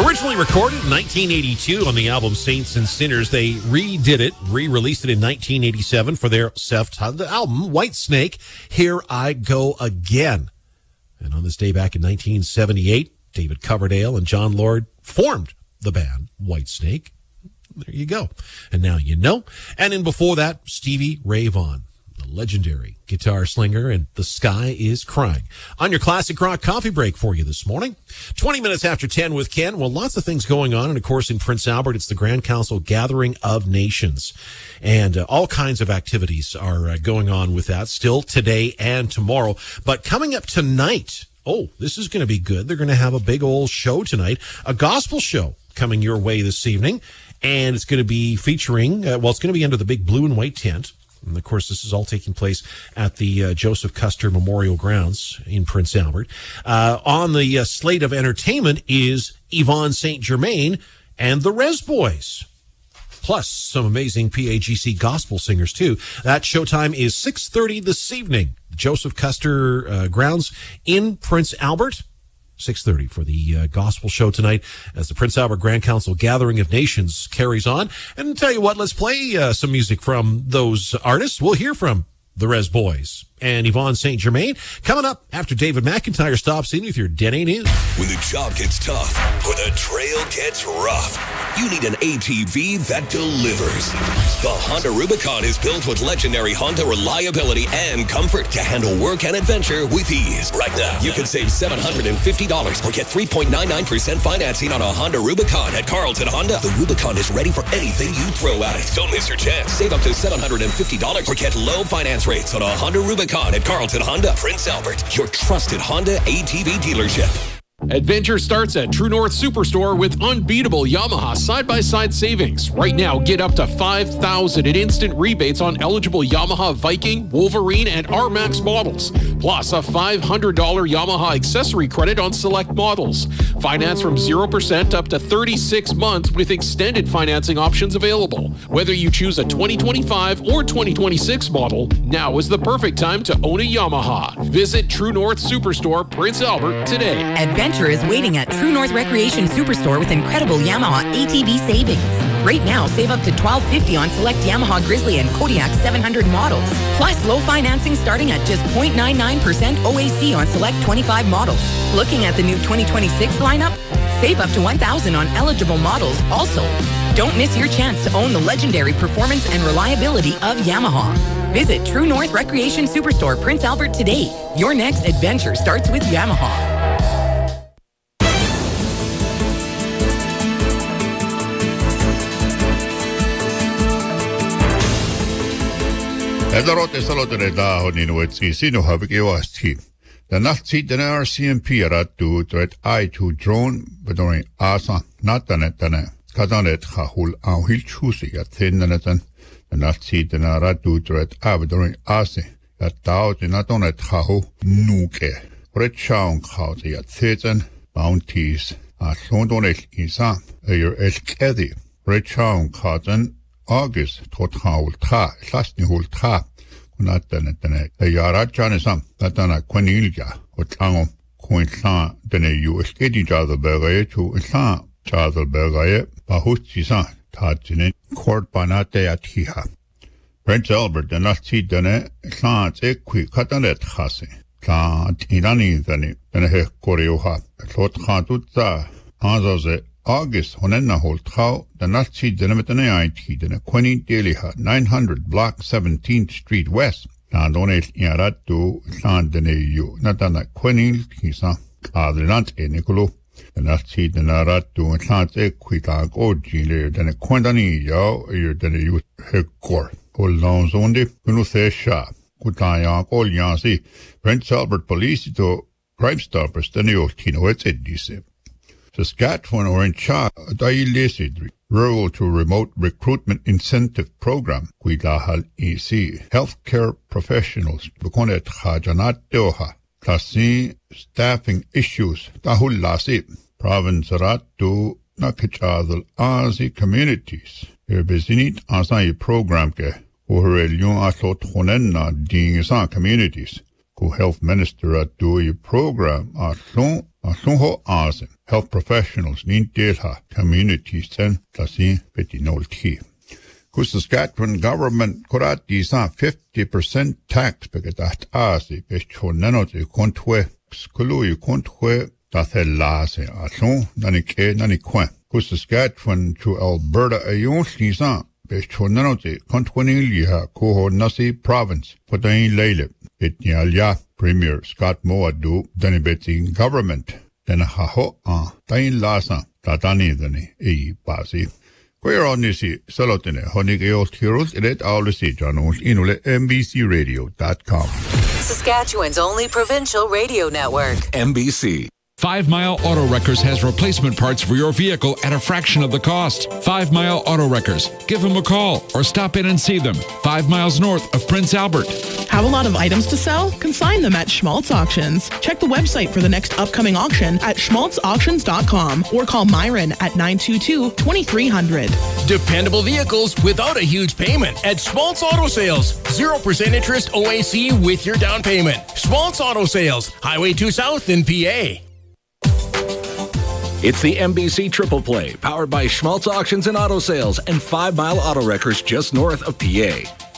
Originally recorded in 1982 on the album Saints and Sinners, they redid it, re-released it in 1987 for their self-titled album, Whitesnake, Here I Go Again. And on this day back in 1978, David Coverdale and John Lord formed the band Whitesnake. There you go. And now you know. And then before that, Stevie Ray Vaughan, the legendary guitar slinger, and The Sky is Crying. On your Classic Rock coffee break for you this morning. 20 minutes after 10 with Ken. Well, lots of things going on. And of course, in Prince Albert, it's the Grand Council Gathering of Nations. And all kinds of activities are going on with that still today and tomorrow. But coming up tonight, oh, this is going to be good. They're going to have a big old show tonight, a gospel show coming your way this evening. And it's going to be featuring, it's going to be under the big blue and white tent. And, of course, this is all taking place at the Joseph Custer Memorial Grounds in Prince Albert. On the slate of entertainment is Yvonne St. Germain and the Rez Boys, plus some amazing PAGC gospel singers, too. That showtime is 6:30 this evening. Joseph Custer Grounds in Prince Albert. 6:30 for the gospel show tonight as the Prince Albert Grand Council Gathering of Nations carries on. And tell you what, let's play some music from those artists. We'll hear from the Rez Boys and Yvonne St. Germain coming up after David McIntyre stops in with your Denny News. When the job gets tough or the trail gets rough, you need an ATV that delivers. The Honda Rubicon is built with legendary Honda reliability and comfort to handle work and adventure with ease. Right now, you can save $750 or get 3.99% financing on a Honda Rubicon at Carlton Honda. The Rubicon is ready for anything you throw at it. Don't miss your chance. Save up to $750 or get low finance rates on a Honda Rubicon at Carlton Honda, Prince Albert, your trusted Honda ATV dealership. Adventure starts at True North Superstore with unbeatable Yamaha side-by-side savings. Right now, get up to $5,000 in instant rebates on eligible Yamaha Viking, Wolverine, and R-Max models. Plus, a $500 Yamaha accessory credit on select models. Finance from 0% up to 36 months with extended financing options available. Whether you choose a 2025 or 2026 model, now is the perfect time to own a Yamaha. Visit True North Superstore, Prince Albert, today. Adventure is waiting at True North Recreation Superstore with incredible Yamaha ATV savings. Right now, save up to $1,250 on select Yamaha Grizzly and Kodiak 700 models. Plus, low financing starting at just 0.99% OAC on select 25 models. Looking at the new 2026 lineup? Save up to $1,000 on eligible models also. Don't miss your chance to own the legendary performance and reliability of Yamaha. Visit True North Recreation Superstore, Prince Albert today. Your next adventure starts with Yamaha. Edarot esalotare da honin wetski sinu habike wasti. The Nazi den RCMP aratu tret I2 drone bedori asa natane kadanet khahul auhil chusi at thinanatan. The Nazi den aratu tret abedori ase at taut natonet khahu nuke. Retchaun khauti at thitan bounties at londonet isa ayer elkedi. Retchaun khatan August tothaul tha lasni hul tha kunatane yara janisam tatana kwanilja otlango kuinsa dene yu eskedi jadal bergaye chu isa jadal bergaye bahutisa tajine court banate athiha Prince Albert the Nazi dene sa ekwi katanet khase ta tinani dene he koreoha tot khatutza azoze August honenna holtrau the Nazi denemetane IT dene Quenin Deliha 900 block 17th Street West Landonel Yaratu Sandene yu natana Quenin Kisa Adrilant Enicolo the Nazi denaratu and Sante Quitag Ojile dene Quendani yo dene yu hekor Holon zonde Punusesha Kutaya Olyansi Prince Albert Police to Crime Stoppers Denio Tino Edise Saskatchewan or in Cha Dailesidri Rural to Remote Recruitment Incentive Program Kuidahal EC Healthcare Professionals Bukonet Hajanat Doha Klasi Staffing Issues Tahul Lasi Province Ratu Nakichadal Azi Communities Herbezinit Asai Program Ke Uhrelion Aslot Honenna Dingisa Communities Go Health Minister at do program at Ho Azim. Health professionals need data communities then Tasi Petinolti. Go Saskatchewan government could design 50% tax because that Asi Bechon Nanote Contwe Skulu Contwe Tathelase Aton Nanike Naniquen. Go Saskatchewan to Alberta Ayon Lisan Bechon Nanote Contwenilia Coho Nasi province Potain Lele. Etnialia Premier Scott Moadu Danibeti government then haho Tain Lasa Tatani Dani E Basi. Queer on Nisi Salotine Honig Eos Heroes Elet Aulisi Janus Inule NBCRadio.com. Saskatchewan's only provincial radio network. NBC. 5 Mile Auto Wreckers has replacement parts for your vehicle at a fraction of the cost. 5 Mile Auto Wreckers. Give them a call or stop in and see them. 5 miles north of Prince Albert. Have a lot of items to sell? Consign them at Schmaltz Auctions. Check the website for the next upcoming auction at schmaltzauctions.com or call Myron at 922-2300. Dependable vehicles without a huge payment at Schmaltz Auto Sales. 0% interest OAC with your down payment. Schmaltz Auto Sales, Highway 2 South in PA. It's the NBC Triple Play, powered by Schmaltz Auctions and Auto Sales and 5 Mile Auto Wreckers just north of PA.